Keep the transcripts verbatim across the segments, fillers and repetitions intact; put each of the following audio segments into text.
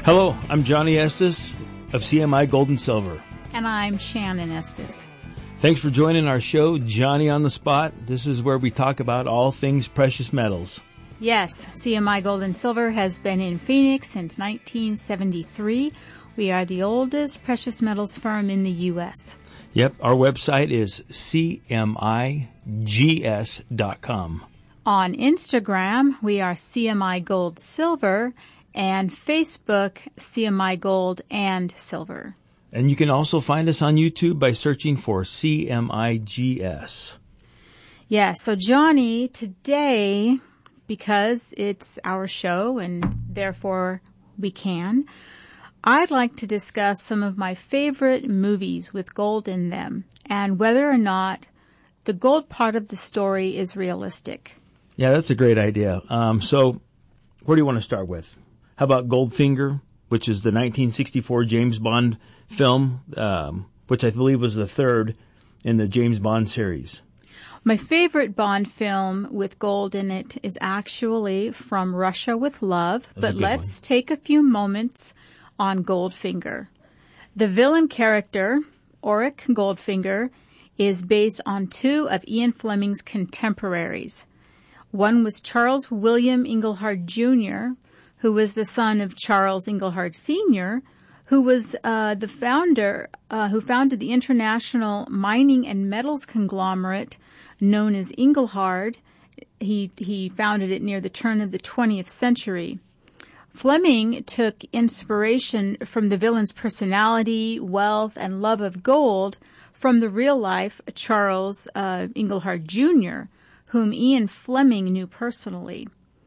Hello, I'm Johnny Estes of C M I Gold and Silver. And I'm Shannon Estes. Thanks for joining our show, Johnny on the Spot. This is where we talk about all things precious metals. Yes, C M I Gold and Silver has been in Phoenix since nineteen seventy-three. We are the oldest precious metals firm in the U S Yep, our website is C M I G S dot com. On Instagram, we are C M I Gold Silver, and Facebook, C M I Gold and Silver. And you can also find us on YouTube by searching for C M I G S. Yeah, so Johnny, today, because it's our show and therefore we can, I'd like to discuss some of my favorite movies with gold in them and whether or not the gold part of the story is realistic. Yeah, that's a great idea. Um, so where do you want to start with? How about Goldfinger, which is the nineteen sixty-four James Bond film, um, which I believe was the third in the James Bond series? My favorite Bond film with gold in it is actually From Russia with Love, but let's one. take a few moments on Goldfinger. The villain character, Auric Goldfinger, is based on two of Ian Fleming's contemporaries. One was Charles William Inglehart Junior, who was the son of Charles Inglehart Senior, who was uh, the founder, uh, who founded the international mining and metals conglomerate known as Inglehart. He he founded it near the turn of the twentieth century. Fleming took inspiration from the villain's personality, wealth, and love of gold from the real-life Charles uh, Inglehart Junior, whom Ian Fleming knew personally.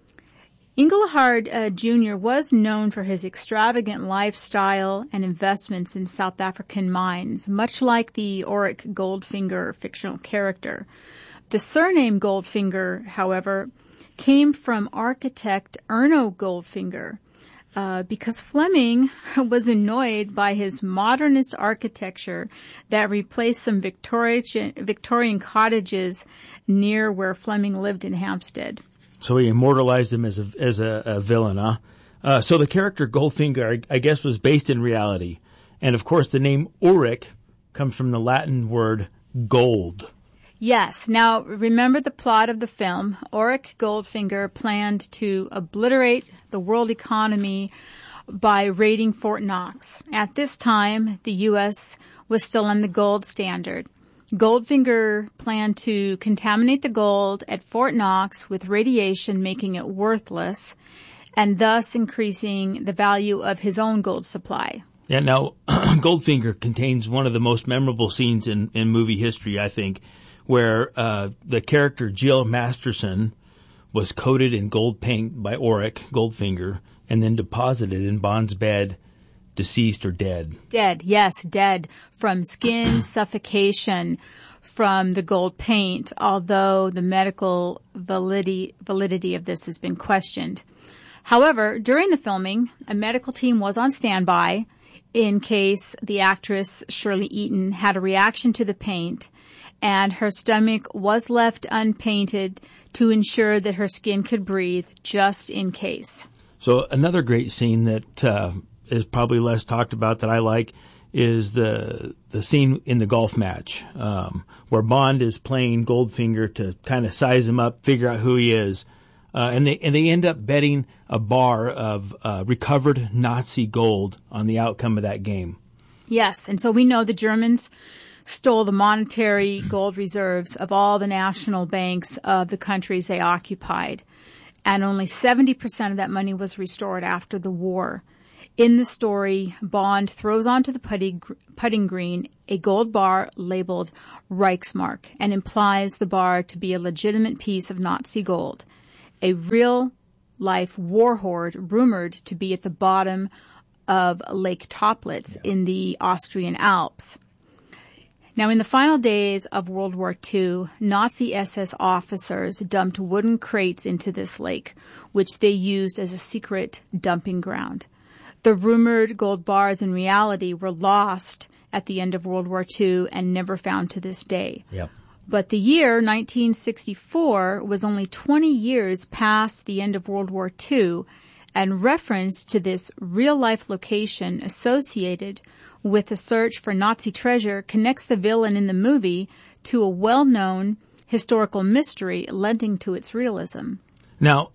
Inglehart uh, Junior was known for his extravagant lifestyle and investments in South African mines, much like the Auric Goldfinger fictional character. The surname Goldfinger, however, came from architect Erno Goldfinger, uh, because Fleming was annoyed by his modernist architecture that replaced some Victorian, Victorian cottages near where Fleming lived in Hampstead. So he immortalized him as a as a, a villain, huh? Uh, so the character Goldfinger, I, I guess, was based in reality. And, of course, the name Auric comes from the Latin word gold. Yes. Now, remember the plot of the film. Auric Goldfinger planned to obliterate the world economy by raiding Fort Knox. At this time, the U S was still on the gold standard. Goldfinger planned to contaminate the gold at Fort Knox with radiation, making it worthless, and thus increasing the value of his own gold supply. Yeah, now, Goldfinger contains one of the most memorable scenes in, in movie history, I think, where uh, the character Jill Masterson was coated in gold paint by Auric Goldfinger and then deposited in Bond's bed, deceased or dead. Dead, yes, dead from skin suffocation from the gold paint, although the medical validity, validity of this has been questioned. However, during the filming, a medical team was on standby in case the actress Shirley Eaton had a reaction to the paint, and her stomach was left unpainted to ensure that her skin could breathe, just in case. So another great scene that uh, is probably less talked about that I like is the the scene in the golf match um, where Bond is playing Goldfinger to kind of size him up, figure out who he is, uh, and they and they end up betting a bar of uh, recovered Nazi gold on the outcome of that game. Yes, and so we know the Germans stole the monetary gold reserves of all the national banks of the countries they occupied, and only seventy percent of that money was restored after the war. In the story, Bond throws onto the putting, putting green a gold bar labeled Reichsmark and implies the bar to be a legitimate piece of Nazi gold, a real-life war hoard rumored to be at the bottom of Lake Toplitz yeah. in the Austrian Alps. Now, in the final days of World War Two, Nazi S S officers dumped wooden crates into this lake, which they used as a secret dumping ground. The rumored gold bars in reality were lost at the end of World War Two and never found to this day. Yep. But the year nineteen sixty-four was only twenty years past the end of World War Two, and reference to this real-life location associated with the search for Nazi treasure connects the villain in the movie to a well-known historical mystery lending to its realism. Now,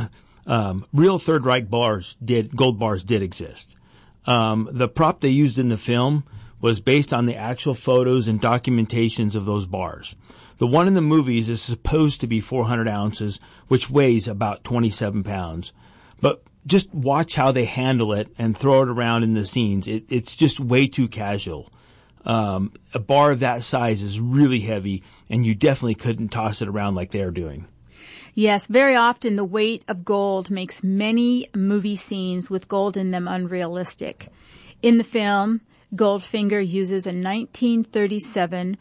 um, real Third Reich bars did, gold bars did exist. Um, the prop they used in the film was based on the actual photos and documentations of those bars. The one in the movies is supposed to be four hundred ounces, which weighs about twenty-seven pounds. But just watch how they handle it and throw it around in the scenes. It, it's just way too casual. Um, a bar of that size is really heavy, and you definitely couldn't toss it around like they're doing. Yes, very often the weight of gold makes many movie scenes with gold in them unrealistic. In the film, Goldfinger uses a nineteen thirty-seven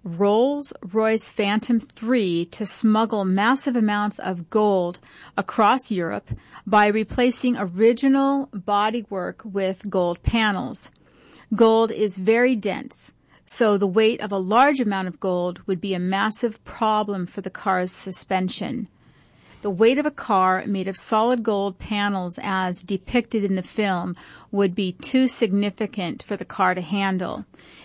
Rolls-Royce Phantom three to smuggle massive amounts of gold across Europe by replacing original bodywork with gold panels. Gold is very dense, so the weight of a large amount of gold would be a massive problem for the car's suspension. The weight of a car made of solid gold panels as depicted in the film would be too significant for the car to handle.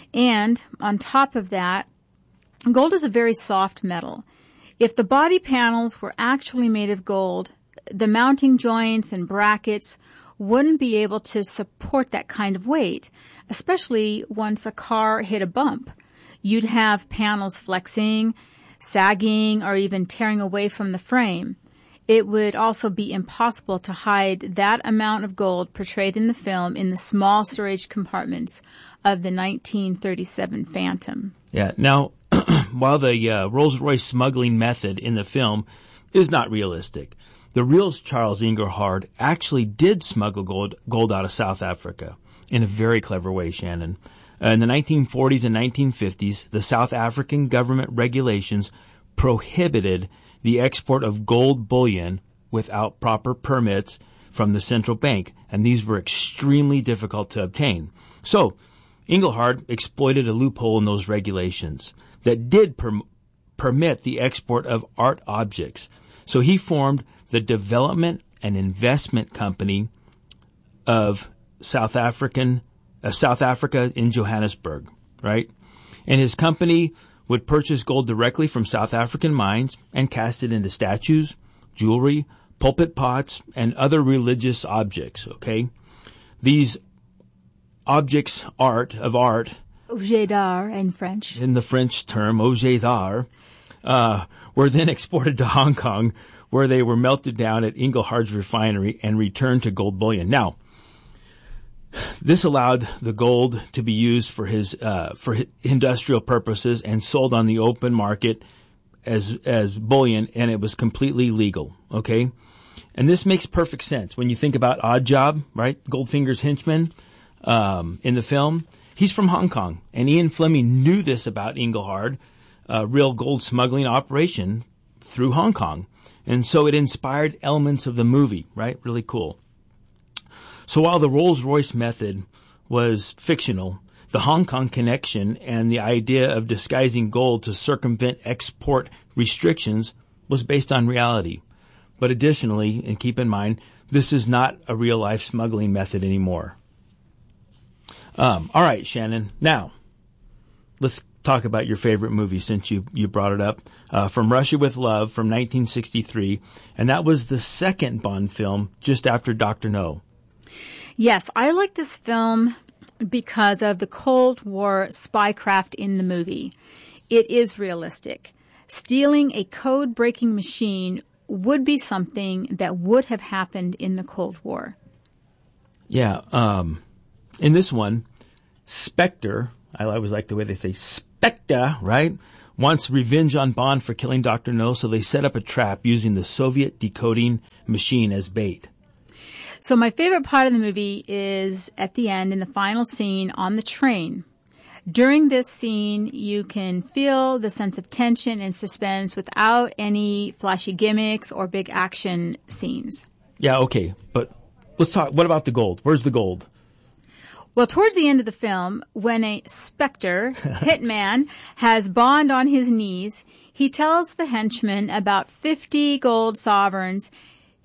And on top of that, gold is a very soft metal. If the body panels were actually made of gold, the mounting joints and brackets wouldn't be able to support that kind of weight, especially once a car hit a bump. You'd have panels flexing, sagging, or even tearing away from the frame. It would also be impossible to hide that amount of gold portrayed in the film in the small storage compartments of the nineteen thirty-seven Phantom. Yeah. Now, while the uh, Rolls-Royce smuggling method in the film is not realistic, the real Charles Engelhard actually did smuggle gold, gold out of South Africa in a very clever way, Shannon. Uh, in the nineteen forties and nineteen fifties, the South African government regulations prohibited the export of gold bullion without proper permits from the central bank, and these were extremely difficult to obtain. So, Engelhard exploited a loophole in those regulations that did per- permit the export of art objects. So he formed the Development and Investment Company of South African, uh, South Africa in Johannesburg, right? And his company would purchase gold directly from South African mines and cast it into statues, jewelry, pulpit pots, and other religious objects, okay? These objects, art, of art, Objet d'art in French. In the French term, objet d'art, uh, were then exported to Hong Kong, where they were melted down at Engelhard's refinery and returned to gold bullion. Now, this allowed the gold to be used for his uh, for his industrial purposes and sold on the open market as as bullion, and it was completely legal. Okay, and this makes perfect sense when you think about Oddjob, right? Goldfinger's henchman um, in the film. He's from Hong Kong, and Ian Fleming knew this about Engelhard, a real gold smuggling operation through Hong Kong, and so it inspired elements of the movie. Right, really cool. So while the Rolls-Royce method was fictional, the Hong Kong connection and the idea of disguising gold to circumvent export restrictions was based on reality. But additionally, and keep in mind, this is not a real-life smuggling method anymore. Um, all right, Shannon. Now, let's talk about your favorite movie since you, you brought it up. Uh, From Russia with Love from nineteen sixty-three, and that was the second Bond film just after Doctor No. Yes, I like this film because of the Cold War spycraft in the movie. It is realistic. Stealing a code-breaking machine would be something that would have happened in the Cold War. Yeah, um, in this one, Spectre, I always like the way they say Spectre, right, wants revenge on Bond for killing Doctor No, so they set up a trap using the Soviet decoding machine as bait. So my favorite part of the movie is at the end in the final scene on the train. During this scene, you can feel the sense of tension and suspense without any flashy gimmicks or big action scenes. Yeah, okay, but let's talk, what about the gold? Where's the gold? Well, towards the end of the film, when a Spectre hitman has Bond on his knees, he tells the henchman about fifty gold sovereigns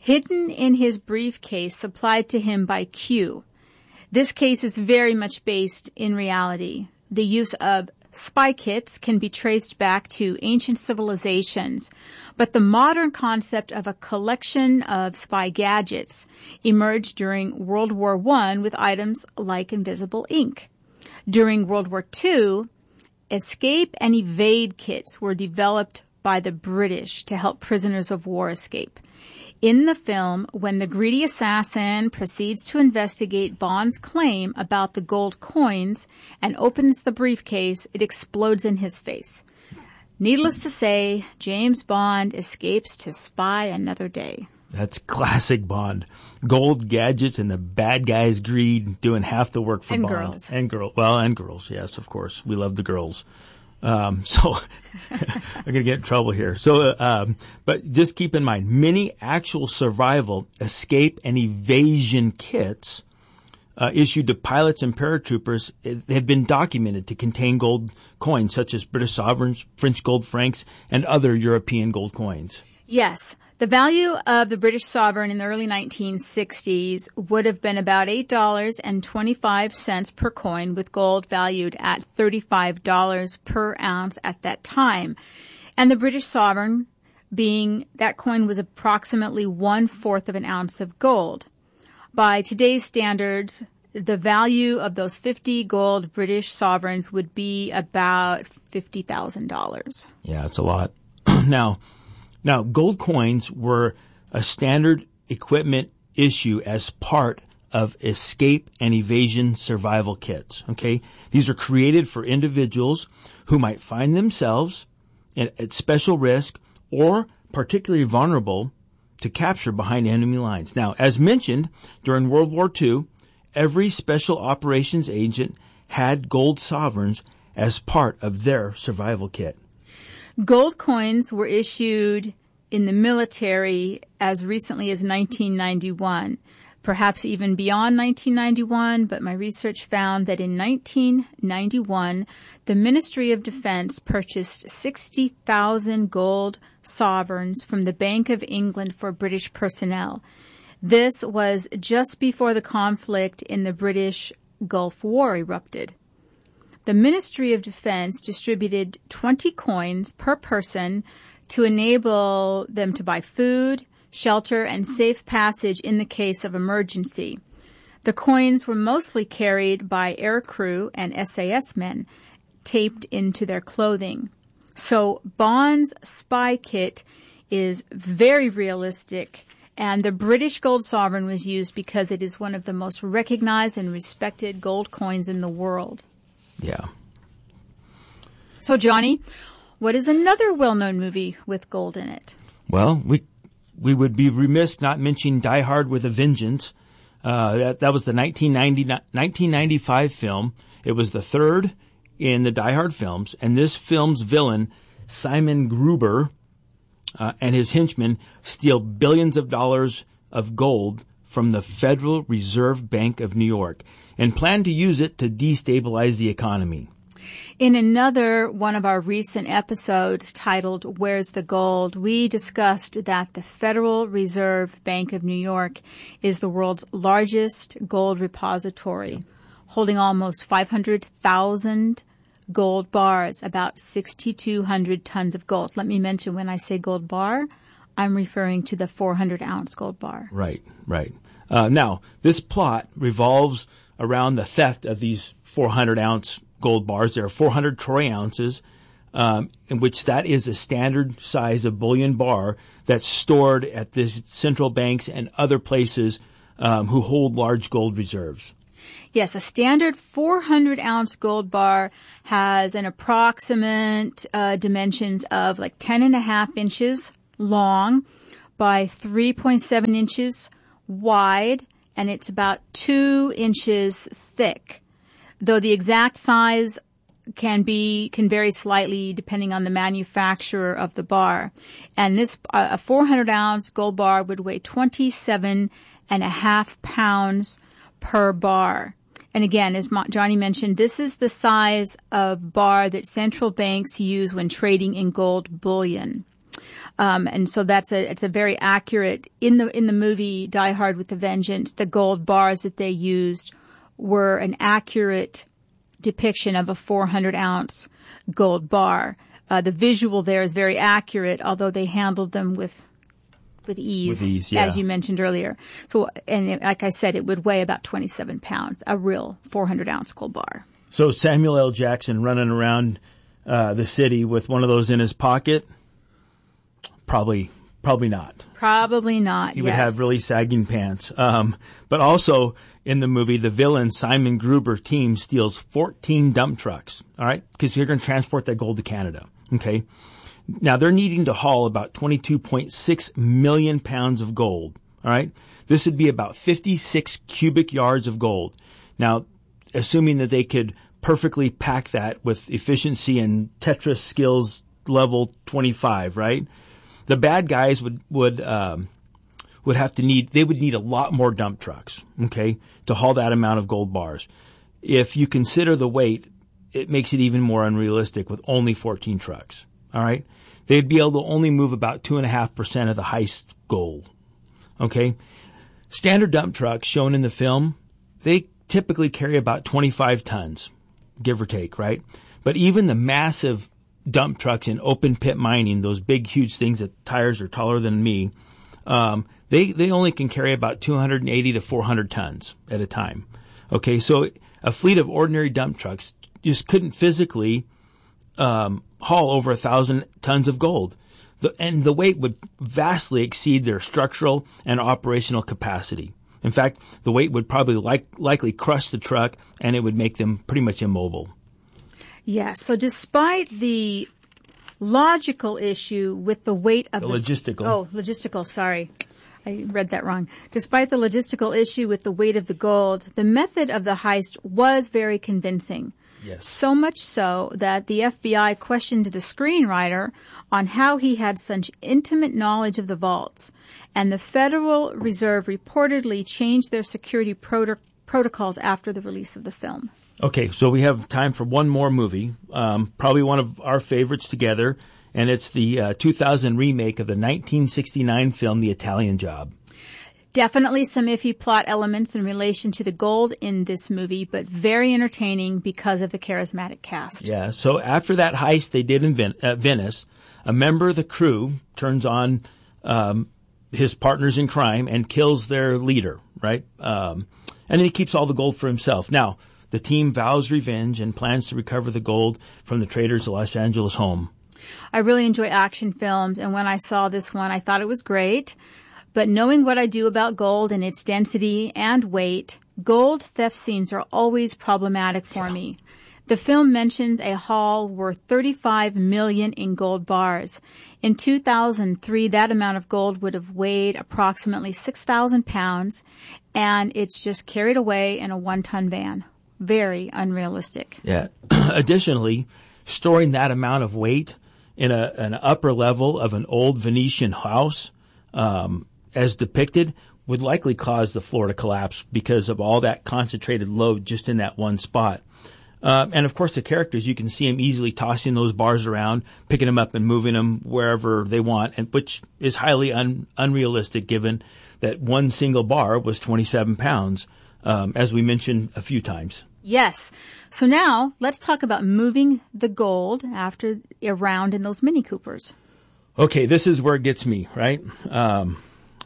hidden in his briefcase supplied to him by Q. This case is very much based in reality. The use of spy kits can be traced back to ancient civilizations, but the modern concept of a collection of spy gadgets emerged during World War One with items like invisible ink. During World War Two, escape and evade kits were developed by the British to help prisoners of war escape. In the film, when the greedy assassin proceeds to investigate Bond's claim about the gold coins and opens the briefcase, it explodes in his face. Needless to say, James Bond escapes to spy another day. That's classic Bond. Gold gadgets and the bad guy's greed doing half the work for and Bond. Girls. And girls. Well, and girls. Yes, of course. We love the girls. Um, so I'm going to get in trouble here. So, uh, um, but just keep in mind, many actual survival, escape, and evasion kits uh, issued to pilots and paratroopers have been documented to contain gold coins, such as British sovereigns, French gold francs, and other European gold coins. Yes. The value of the British sovereign in the early nineteen sixties would have been about eight dollars and twenty-five cents per coin, with gold valued at thirty-five dollars per ounce at that time. And the British sovereign being, that coin was approximately one-fourth of an ounce of gold. By today's standards, the value of those fifty gold British sovereigns would be about fifty thousand dollars. Yeah, it's a lot. Now, Now, gold coins were a standard equipment issue as part of escape and evasion survival kits. Okay. These are created for individuals who might find themselves at, at special risk or particularly vulnerable to capture behind enemy lines. Now, as mentioned, during World War Two, every special operations agent had gold sovereigns as part of their survival kit. Gold coins were issued in the military as recently as nineteen ninety-one, perhaps even beyond nineteen ninety-one, but my research found that in nineteen ninety-one, the Ministry of Defense purchased sixty thousand gold sovereigns from the Bank of England for British personnel. This was just before the conflict in the British Gulf War erupted. The Ministry of Defense distributed twenty coins per person to enable them to buy food, shelter, and safe passage in the case of emergency. The coins were mostly carried by aircrew and S A S men, taped into their clothing. So Bond's spy kit is very realistic, and the British gold sovereign was used because it is one of the most recognized and respected gold coins in the world. Yeah. So, Johnny, what is another well-known movie with gold in it? Well, we we would be remiss not mentioning Die Hard with a Vengeance. Uh, that, that was the nineteen ninety-five film. It was the third in the Die Hard films, and this film's villain, Simon Gruber, uh, and his henchmen steal billions of dollars of gold from the Federal Reserve Bank of New York and plan to use it to destabilize the economy. In another one of our recent episodes titled Where's the Gold?, we discussed that the Federal Reserve Bank of New York is the world's largest gold repository, holding almost five hundred thousand gold bars, about six thousand two hundred tons of gold. Let me mention, when I say gold bar, I'm referring to the four hundred ounce gold bar. Right, right. Uh, now, this plot revolves around the theft of these four hundred ounce gold bars. There are four hundred troy ounces, um, in which that is a standard size of bullion bar that's stored at this central banks and other places um, who hold large gold reserves. Yes, a standard four hundred ounce gold bar has an approximate uh, dimensions of like ten and a half inches long by three point seven inches wide, and it's about two inches thick. Though the exact size can be, can vary slightly depending on the manufacturer of the bar. And this, uh, a four hundred ounce gold bar would weigh twenty-seven and a half pounds per bar. And again, as Johnny mentioned, this is the size of bar that central banks use when trading in gold bullion. Um, and so that's a, it's a very accurate, in the, in the movie Die Hard with a Vengeance, the gold bars that they used were an accurate depiction of a four hundred ounce gold bar. Uh, the visual there is very accurate, although they handled them with with ease, with ease yeah. as you mentioned earlier. So, and it, like I said, it would weigh about twenty-seven pounds, a real four hundred ounce gold bar. So Samuel L. Jackson running around uh, the city with one of those in his pocket? Probably, probably not. Probably not, He yes. would have really sagging pants. Um, but also in the movie, the villain Simon Gruber team steals fourteen dump trucks, all right? Because they're going to transport that gold to Canada, okay? Now, they're needing to haul about twenty-two point six million pounds of gold, all right? This would be about fifty-six cubic yards of gold. Now, assuming that they could perfectly pack that with efficiency and Tetris skills level twenty-five, right? The bad guys would, would, um, would have to need, they would need a lot more dump trucks, okay, to haul that amount of gold bars. If you consider the weight, it makes it even more unrealistic with only fourteen trucks, all right? They'd be able to only move about two and a half percent of the heist gold, okay? Standard dump trucks shown in the film, they typically carry about twenty-five tons, give or take, right? But even the massive dump trucks in open pit mining, those big, huge things that tires are taller than me, um, they, they only can carry about two hundred eighty to four hundred tons at a time. Okay, so a fleet of ordinary dump trucks just couldn't physically um, haul over a thousand tons of gold. The, and the weight would vastly exceed their structural and operational capacity. In fact, the weight would probably like, likely crush the truck, and it would make them pretty much immobile. Yes. So despite the logical issue with the weight of the, the logistical. Oh, logistical. Sorry, I read that wrong. Despite the logistical issue with the weight of the gold, the method of the heist was very convincing. Yes. So much so that the F B I questioned the screenwriter on how he had such intimate knowledge of the vaults, and the Federal Reserve reportedly changed their security proto- protocols after the release of the film. Okay, so we have time for one more movie, um, probably one of our favorites together, and it's the uh, two thousand remake of the nineteen sixty-nine film, The Italian Job. Definitely some iffy plot elements in relation to the gold in this movie, but very entertaining because of the charismatic cast. Yeah, so after that heist they did in Ven- uh, Venice, a member of the crew turns on um, his partners in crime and kills their leader, right? Um, and then he keeps all the gold for himself. Now, the team vows revenge and plans to recover the gold from the traitors' Los Angeles home. I really enjoy action films, and when I saw this one, I thought it was great. But knowing what I do about gold and its density and weight, gold theft scenes are always problematic for me. The film mentions a haul worth thirty-five million dollars in gold bars. In two thousand three, that amount of gold would have weighed approximately six thousand pounds, and it's just carried away in a one-ton van. Very unrealistic. Yeah. Additionally, storing that amount of weight in a, an upper level of an old Venetian house, um, as depicted, would likely cause the floor to collapse because of all that concentrated load just in that one spot. Uh, and of course, the characters, you can see them easily tossing those bars around, picking them up and moving them wherever they want, and which is highly un, unrealistic given that one single bar was twenty-seven pounds. Um, as we mentioned a few times. Yes. So now let's talk about moving the gold after around in those Mini Coopers. Okay, this is where it gets me, right? Um,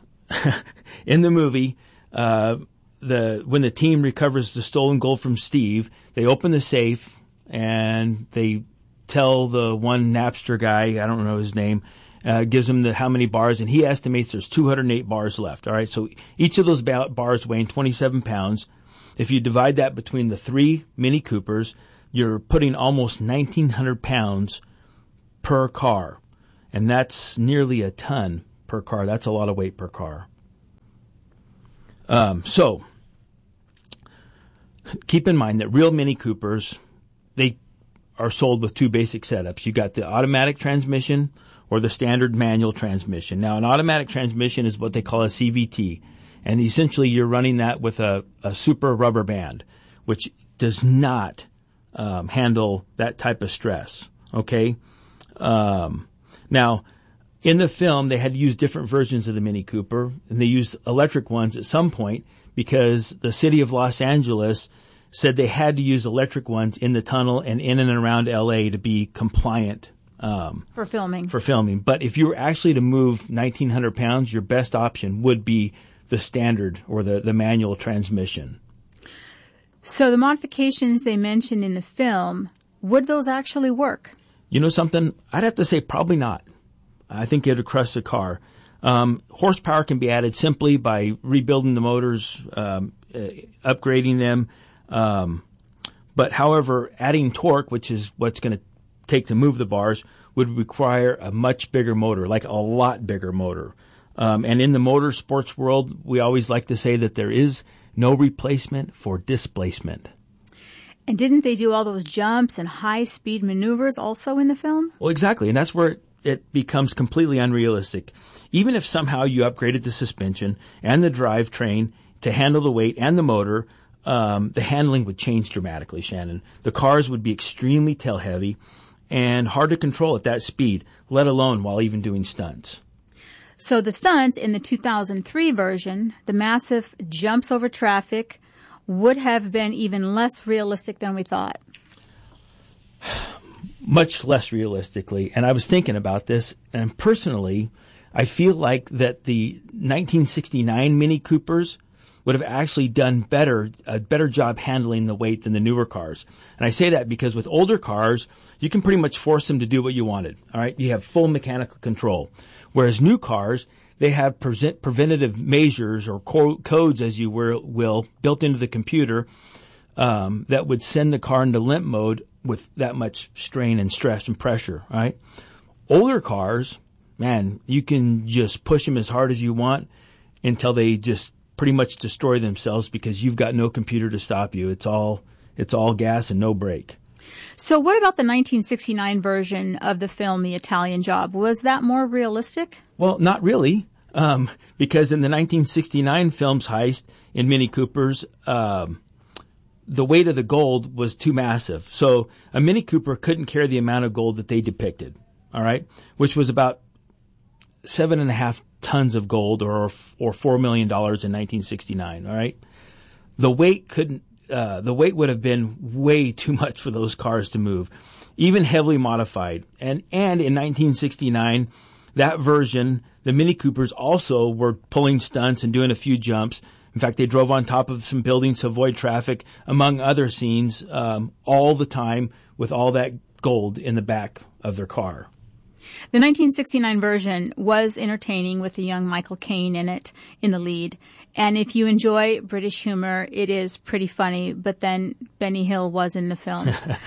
in the movie, uh, the when the team recovers the stolen gold from Steve, they open the safe and they tell the one Napster guy, I don't know his name, Uh, gives him the how many bars, and he estimates there's two hundred eight bars left. All right, so each of those ba- bars weighing twenty-seven pounds. If you divide that between the three Mini Coopers, you're putting almost nineteen hundred pounds per car, and that's nearly a ton per car. That's a lot of weight per car. Um, so keep in mind that real Mini Coopers, they are sold with two basic setups. You got the automatic transmission or the standard manual transmission. Now, an automatic transmission is what they call a C V T, and essentially you're running that with a, a super rubber band, which does not um, handle that type of stress, okay? Um, now, in the film, they had to use different versions of the Mini Cooper, and they used electric ones at some point because the city of Los Angeles said they had to use electric ones in the tunnel and in and around L A to be compliant. Um, for filming. For filming. But if you were actually to move nineteen hundred pounds, your best option would be the standard or the, the manual transmission. So the modifications they mentioned in the film, would those actually work? You know something? I'd have to say probably not. I think it would crush the car. Um, horsepower can be added simply by rebuilding the motors, um, uh, upgrading them. Um, but however, adding torque, which is what's going to take to move the bars, would require a much bigger motor, like a lot bigger motor. Um, and in the motorsports world, we always like to say that there is no replacement for displacement. And didn't they do all those jumps and high-speed maneuvers also in the film? Well, exactly. And that's where it, it becomes completely unrealistic. Even if somehow you upgraded the suspension and the drivetrain to handle the weight and the motor, um, the handling would change dramatically, Shannon. The cars would be extremely tail-heavy and hard to control at that speed, let alone while even doing stunts. So the stunts in the two thousand three version, the massive jumps over traffic, would have been even less realistic than we thought. Much less realistically. And I was thinking about this, and personally, I feel like that the nineteen sixty-nine Mini Coopers would have actually done better, a better job handling the weight than the newer cars. And I say that because with older cars, you can pretty much force them to do what you wanted. All right. You have full mechanical control. Whereas new cars, they have pre- preventative measures or co- codes, as you will, will, built into the computer, um, that would send the car into limp mode with that much strain and stress and pressure. Right. Older cars, man, you can just push them as hard as you want until they just pretty much destroy themselves because you've got no computer to stop you. It's all, it's all gas and no brake. So what about the nineteen sixty-nine version of the film, The Italian Job? Was that more realistic? Well, not really. Um, because in the nineteen sixty-nine film's heist in Mini Coopers, um, the weight of the gold was too massive. So a Mini Cooper couldn't carry the amount of gold that they depicted. All right. Which was about seven and a half tons of gold or, or four million dollars in nineteen sixty-nine. All right. The weight couldn't, uh, the weight would have been way too much for those cars to move, even heavily modified. And, and in nineteen sixty-nine, that version, the Mini Coopers also were pulling stunts and doing a few jumps. In fact, they drove on top of some buildings to avoid traffic, among other scenes, um, all the time with all that gold in the back of their car. The nineteen sixty-nine version was entertaining with the young Michael Caine in it, in the lead. And if you enjoy British humor, it is pretty funny. But then Benny Hill was in the film.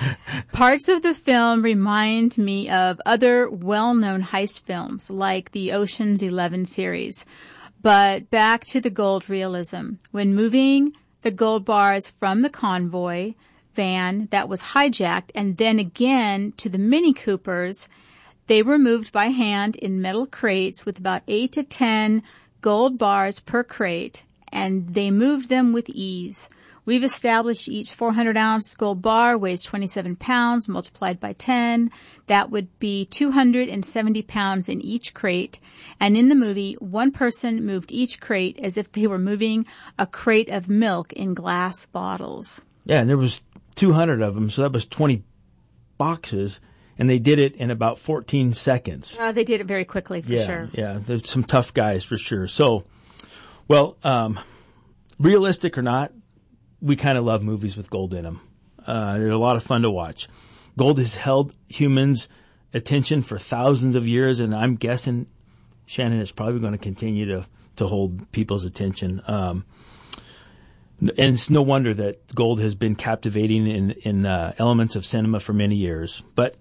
Parts of the film remind me of other well-known heist films like the Ocean's Eleven series. But back to the gold realism. When moving the gold bars from the convoy van that was hijacked and then again to the Mini Coopers, they were moved by hand in metal crates with about eight to ten gold bars per crate, and they moved them with ease. We've established each four hundred ounce gold bar weighs twenty-seven pounds multiplied by ten. That would be two hundred seventy pounds in each crate. And in the movie, one person moved each crate as if they were moving a crate of milk in glass bottles. Yeah, and there was two hundred of them, so that was twenty boxes. And they did it in about fourteen seconds. Uh, they did it very quickly, for yeah, sure. Yeah, there's some tough guys for sure. So, well, um, realistic or not, we kind of love movies with gold in them. Uh, they're a lot of fun to watch. Gold has held humans' attention for thousands of years, and I'm guessing, Shannon, is probably going to continue to, to hold people's attention. Um, and it's no wonder that gold has been captivating in, in uh, elements of cinema for many years. But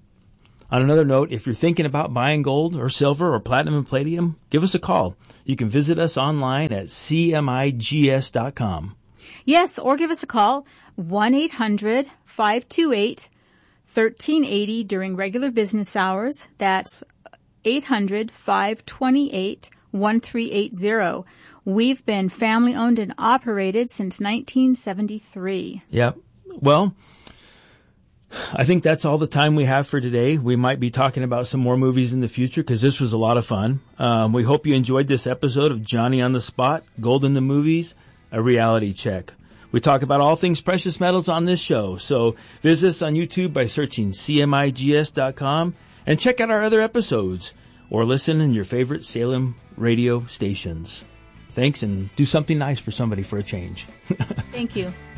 on another note, if you're thinking about buying gold or silver or platinum and palladium, give us a call. You can visit us online at c m i g s dot com. Yes, or give us a call, one eight hundred five two eight one three eight zero during regular business hours. That's eight hundred five two eight one three eight zero. We've been family-owned and operated since nineteen seventy-three. Yeah. Well, I think that's all the time we have for today. We might be talking about some more movies in the future because this was a lot of fun. Um, we hope you enjoyed this episode of Johnny on the Spot, Gold in the Movies, a reality check. We talk about all things precious metals on this show. So visit us on YouTube by searching C M I G S dot com and check out our other episodes or listen in your favorite Salem radio stations. Thanks, and do something nice for somebody for a change. Thank you.